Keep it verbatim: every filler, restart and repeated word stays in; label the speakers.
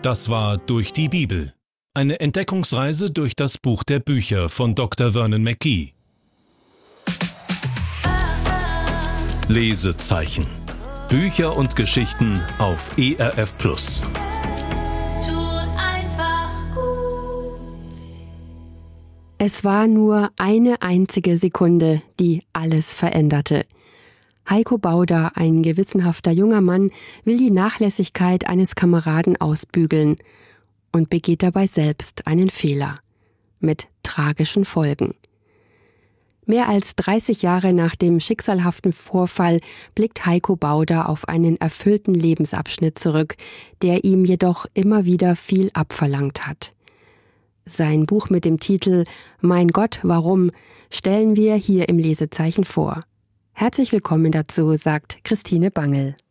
Speaker 1: Das war Durch die Bibel. Eine Entdeckungsreise durch das Buch der Bücher von Doktor Vernon Mackey. Lesezeichen. Bücher und Geschichten auf E R F Plus.
Speaker 2: Es war nur eine einzige Sekunde, die alles veränderte. Heiko Bauder, ein gewissenhafter junger Mann, will die Nachlässigkeit eines Kameraden ausbügeln und begeht dabei selbst einen Fehler. Mit tragischen Folgen. Mehr als dreißig Jahre nach dem schicksalhaften Vorfall blickt Heiko Bauder auf einen erfüllten Lebensabschnitt zurück, der ihm jedoch immer wieder viel abverlangt hat. Sein Buch mit dem Titel »Mein Gott, warum« stellen wir hier im Lesezeichen vor. Herzlich willkommen dazu, sagt Christine Bangel.